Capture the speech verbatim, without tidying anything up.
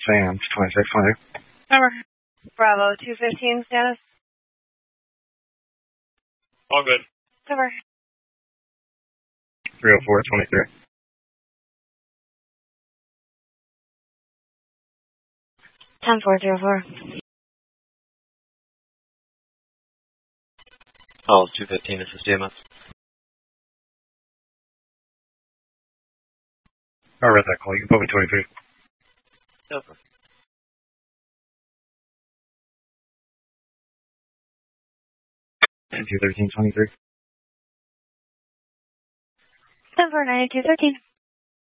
Sam's twenty-six twenty. Number Bravo two fifteen status. All good. Number three oh four twenty-three. ten four zero four. Oh, two fifteen, this is D M S. I read that call. You can put me twenty-three. Okay. ten two thirteen twenty-three. ten four ninety two thirteen.